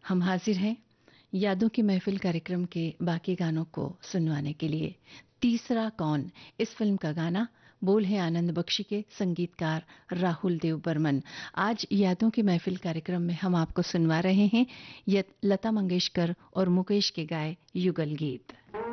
हम हाजिर हैं यादों की महफिल कार्यक्रम के बाकी गानों को सुनवाने के लिए। तीसरा कौन, इस फिल्म का गाना, बोल है आनंद बख्शी के, संगीतकार राहुल देव बर्मन। आज यादों की महफिल कार्यक्रम में हम आपको सुनवा रहे हैं लता मंगेशकर और मुकेश के गाए युगल गीत।